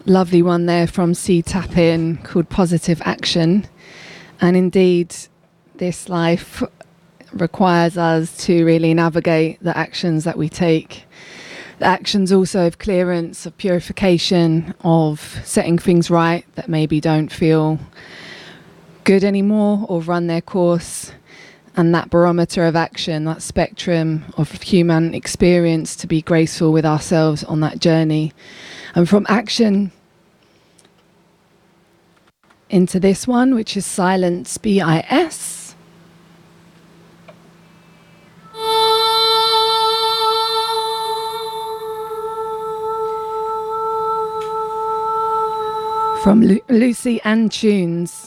lovely one there from C Tappin called Positive Action. And indeed, this life requires us to really navigate the actions that we take. The actions also of clearance, of purification, of setting things right that maybe don't feel good anymore or run their course. And that barometer of action, that spectrum of human experience, to be graceful with ourselves on that journey. And from action into this one, which is Silence, BIS. From Lucy Ann Tunes.